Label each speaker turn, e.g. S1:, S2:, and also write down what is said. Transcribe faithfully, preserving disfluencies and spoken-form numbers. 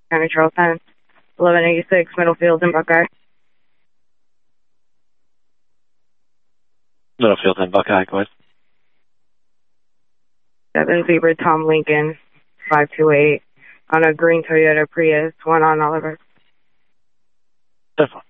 S1: County Charleston, eleven eighty-six Middlefield and Buckeye.
S2: Middlefield and Buckeye, go ahead.
S1: seven Zebra Tom Lincoln, five two eight, on a green Toyota Prius, one on Oliver.
S2: Definitely.